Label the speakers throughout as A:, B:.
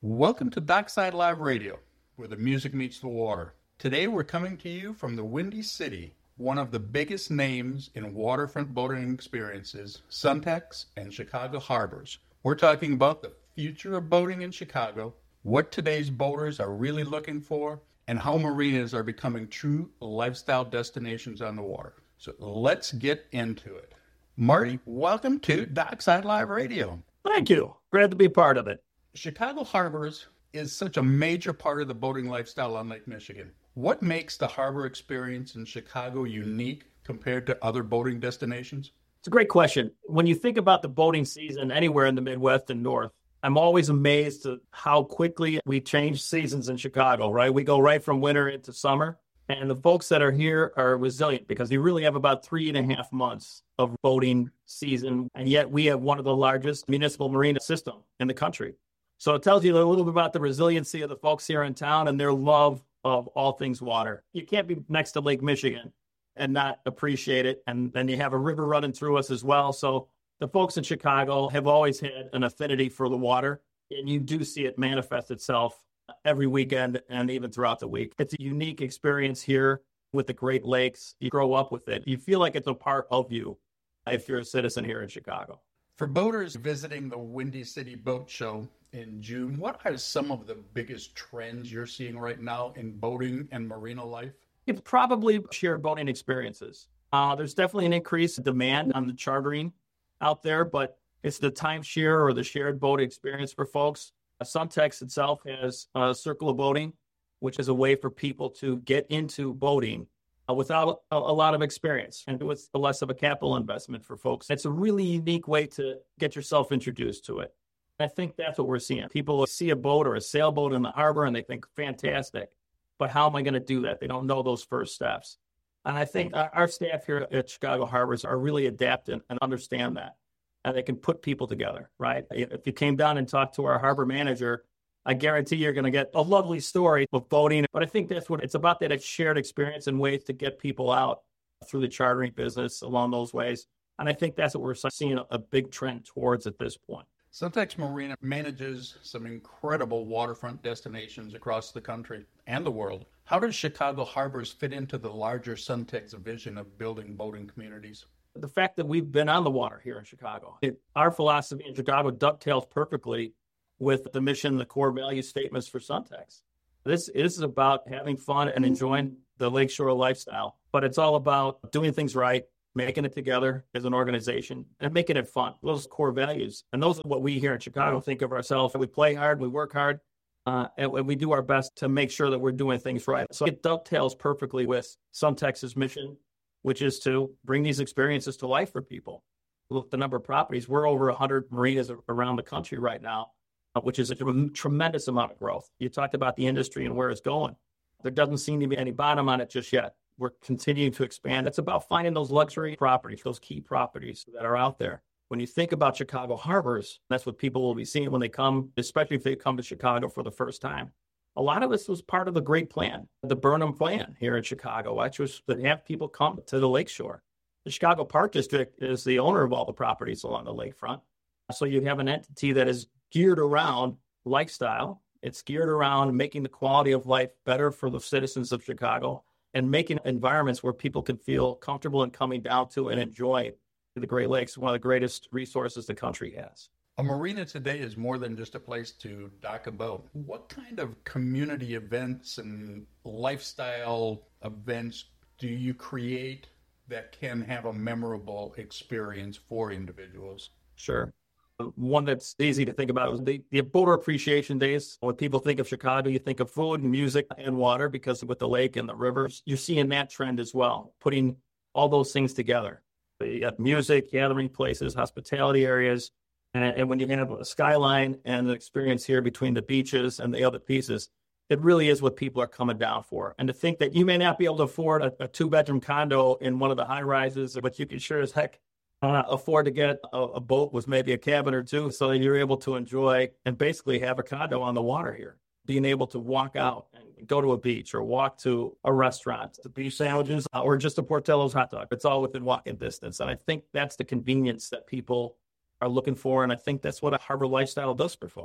A: Welcome to Dockside Live Radio, where the music meets the water. Today we're coming to you from the Windy City, one of the biggest names in waterfront boating experiences, Suntex and Chicago Harbors. We're talking about the future of boating in Chicago, what today's boaters are really looking for, and how marinas are becoming true lifestyle destinations on the water. So let's get into it. Marty, welcome to Dockside Live Radio.
B: Thank you. Glad to be part of it.
A: Chicago Harbors is such a major part of the boating lifestyle on Lake Michigan. What makes the harbor experience in Chicago unique compared to other boating destinations?
B: It's a great question. When you think about the boating season anywhere in the Midwest and North, I'm always amazed at how quickly we change seasons in Chicago, right? We go right from winter into summer. And the folks that are here are resilient because you really have about 3.5 months of boating season. And yet we have one of the largest municipal marina system in the country. So it tells you a little bit about the resiliency of the folks here in town and their love of all things water. You can't be next to Lake Michigan and not appreciate it. And then you have a river running through us as well. So the folks in Chicago have always had an affinity for the water. And you do see it manifest itself every weekend and even throughout the week. It's a unique experience here with the Great Lakes. You grow up with it. You feel like it's a part of you if you're a citizen here in Chicago.
A: For boaters visiting the Windy City Boat Show in June, what are some of the biggest trends you're seeing right now in boating and marina life?
B: It's probably shared boating experiences. There's definitely an increased demand on the chartering out there, but it's the timeshare or the shared boat experience for folks. Suntex itself has a Circle of Boating, which is a way for people to get into boating without a lot of experience and with less of a capital investment for folks. It's a really unique way to get yourself introduced to it. I think that's what we're seeing. People see a boat or a sailboat in the harbor and they think, fantastic, but how am I going to do that? They don't know those first steps. And I think our staff here at Chicago Harbors are really adapted and understand that. And they can put people together, right? If you came down and talked to our harbor manager, I guarantee you're going to get a lovely story of boating. But I think that's what it's about, that shared experience and ways to get people out through the chartering business along those ways. And I think that's what we're seeing a big trend towards at this point.
A: Suntex Marina manages some incredible waterfront destinations across the country and the world. How does Chicago Harbors fit into the larger Suntex vision of building boating communities?
B: The fact that we've been on the water here in Chicago, our philosophy in Chicago dovetails perfectly with the mission, the core value statements for Suntex. This is about having fun and enjoying the lakeshore lifestyle, but it's all about doing things right, making it together as an organization, and making it fun. Those core values. And those are what we here in Chicago think of ourselves. We play hard, we work hard, and we do our best to make sure that we're doing things right. So it dovetails perfectly with Suntex's mission, which is to bring these experiences to life for people. Look, the number of properties, we're over 100 marinas around the country right now, which is a tremendous amount of growth. You talked about the industry and where it's going. There doesn't seem to be any bottom on it just yet. We're continuing to expand. It's about finding those luxury properties, those key properties that are out there. When you think about Chicago Harbors, that's what people will be seeing when they come, especially if they come to Chicago for the first time. A lot of this was part of the great plan, the Burnham plan here in Chicago, which was to have people come to the lakeshore. The Chicago Park District is the owner of all the properties along the lakefront. So you have an entity that is geared around lifestyle. It's geared around making the quality of life better for the citizens of Chicago and making environments where people can feel comfortable in coming down to and enjoy the Great Lakes, one of the greatest resources the country has.
A: A marina today is more than just a place to dock a boat. What kind of community events and lifestyle events do you create that can have a memorable experience for individuals?
B: Sure. One that's easy to think about is the boater appreciation days. When people think of Chicago, you think of food and music and water, because with the lake and the rivers, you're seeing that trend as well, putting all those things together. You got music, gathering places, hospitality areas. And when you have a skyline and an experience here between the beaches and the other pieces, it really is what people are coming down for. And to think that you may not be able to afford a two-bedroom condo in one of the high rises, but you can sure as heck afford to get a boat with maybe a cabin or two, so that you're able to enjoy and basically have a condo on the water here. Being able to walk out and go to a beach or walk to a restaurant, the beach sandwiches, or just a Portillo's hot dog. It's all within walking distance. And I think that's the convenience that people are looking for. And I think that's what a harbor lifestyle does for folks.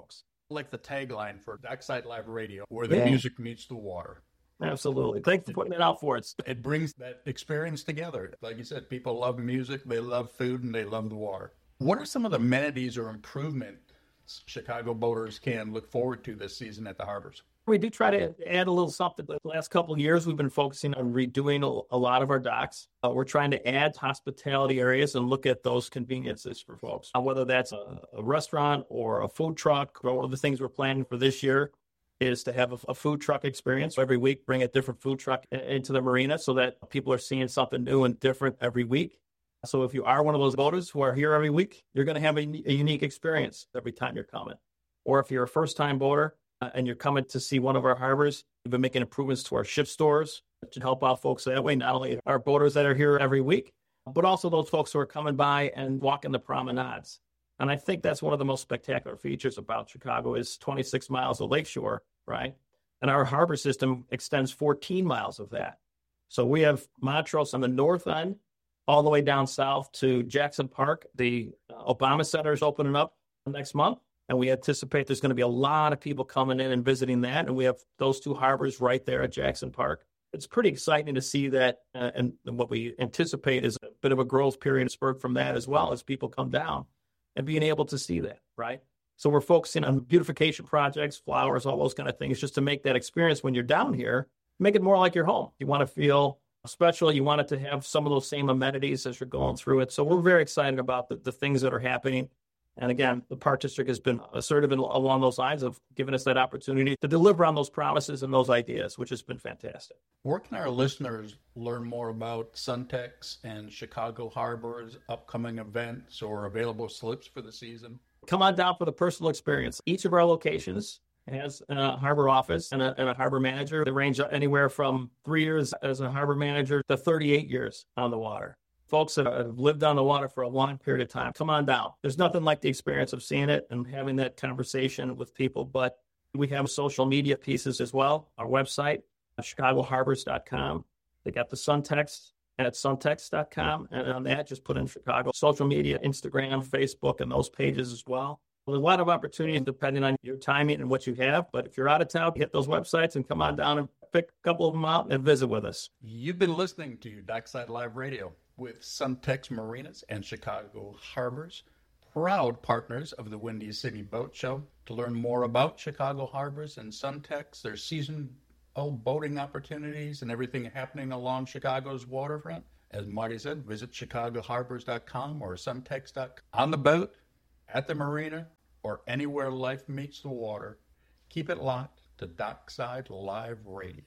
A: Like the tagline for Dockside Live Radio, where the music meets the water.
B: Absolutely. Thanks for putting it out for us.
A: It brings that experience together. Like you said, people love music, they love food, and they love the water. What are some of the amenities or improvements Chicago boaters can look forward to this season at the harbors?
B: We do try to add a little something. The last couple of years, we've been focusing on redoing a lot of our docks. We're trying to add hospitality areas and look at those conveniences for folks, whether that's a restaurant or a food truck. One of the things we're planning for this year is to have a food truck experience. Every week, bring a different food truck into the marina so that people are seeing something new and different every week. So if you are one of those boaters who are here every week, you're going to have a unique experience every time you're coming. Or if you're a first-time boater, and you're coming to see one of our harbors, we've been making improvements to our ship stores to help out folks that way, not only our boaters that are here every week, but also those folks who are coming by and walking the promenades. And I think that's one of the most spectacular features about Chicago is 26 miles of lakeshore, right? And our harbor system extends 14 miles of that. So we have Montrose on the north end, all the way down south to Jackson Park. The Obama Center is opening up next month. And we anticipate there's going to be a lot of people coming in and visiting that. And we have those two harbors right there at Jackson Park. It's pretty exciting to see that. And what we anticipate is a bit of a growth period spurred from that as well as people come down and being able to see that, right? So we're focusing on beautification projects, flowers, all those kind of things, just to make that experience when you're down here, make it more like your home. You want to feel special. You want it to have some of those same amenities as you're going through it. So we're very excited about the things that are happening. And again, the Park District has been assertive along those lines of giving us that opportunity to deliver on those promises and those ideas, which has been fantastic.
A: Where can our listeners learn more about Suntex and Chicago Harbor's upcoming events or available slips for the season?
B: Come on down for the personal experience. Each of our locations has a harbor office and a harbor manager. They range anywhere from 3 years as a harbor manager to 38 years on the water. Folks that have lived on the water for a long period of time, come on down. There's nothing like the experience of seeing it and having that conversation with people, but we have social media pieces as well. Our website, chicagoharbors.com. They got the Suntex at suntex.com, and on that, just put in Chicago. Social media, Instagram, Facebook, and those pages as well. There's a lot of opportunities depending on your timing and what you have, but if you're out of town, hit those websites and come on down and pick a couple of them out and visit with us.
A: You've been listening to Dockside Live Radio with Suntex Marinas and Chicago Harbors, proud partners of the Windy City Boat Show. To learn more about Chicago Harbors and Suntex, their seasonal boating opportunities and everything happening along Chicago's waterfront, as Marty said, visit chicagoharbors.com or suntex.com. On the boat, at the marina, or anywhere life meets the water, keep it locked to Dockside Live Radio.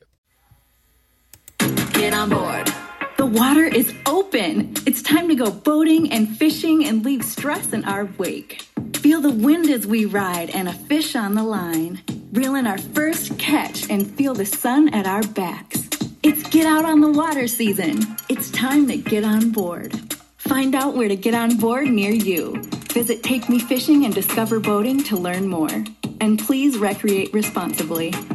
C: Get on board. The water is open. It's time to go boating and fishing and leave stress in our wake. Feel the wind as we ride and a fish on the line. Reel in our first catch and feel the sun at our backs. It's get out on the water season. It's time to get on board. Find out where to get on board near you. Visit Take Me Fishing and Discover Boating to learn more. And please recreate responsibly.